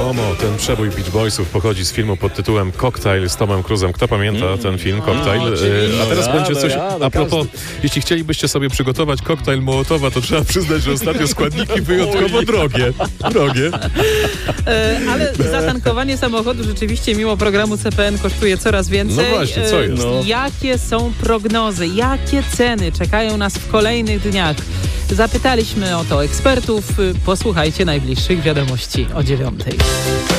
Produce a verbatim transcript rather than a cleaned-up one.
Como, ten przebój Beach Boysów pochodzi z filmu pod tytułem Cocktail z Tomem Cruzem. Kto pamięta mm. ten film, Cocktail? No, a teraz no, będzie no, coś, ja, no, a propos, każdy. jeśli chcielibyście sobie przygotować koktajl Mołotowa, to trzeba przyznać, że ostatnio składniki wyjątkowo drogie. Drogie. E, ale zatankowanie samochodu rzeczywiście mimo programu C P N kosztuje coraz więcej. No właśnie, co jest? E, jakie są prognozy? Jakie ceny czekają nas w kolejnych dniach? Zapytaliśmy o to ekspertów. Posłuchajcie najbliższych wiadomości o dziewiątej.